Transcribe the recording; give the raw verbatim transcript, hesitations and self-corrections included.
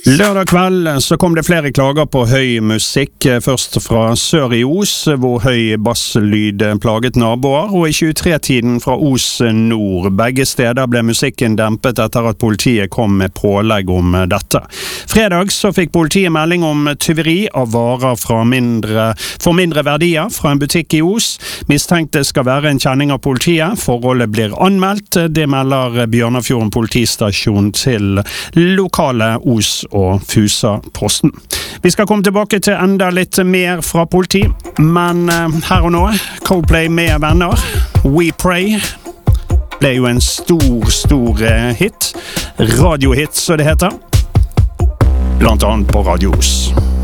Lørdag kveld så kom det flere klager på høy musikk, først fra sør i Os, hvor høy basslyd plaget naboer, og i tjuetre-tiden fra Os nord. Begge steder ble musikken dempet etter at politiet kom med pålegg om dette. Fredag så fikk politiet melding om tyveri av varer fra mindre, for mindre verdier fra en butikk i Os. Mistenkte skal være en kjenning av politiet. Forholdet blir anmeldt. Det melder Bjørnafjorden politistasjon til lokale Os og Fusa-posten. Vi skal komme tilbake til enda litt mer fra politi, men uh, her og nå, Coldplay med venner, We Pray, ble jo en stor, stor uh, hit, radiohit, så det heter, blant annet på Radio Os.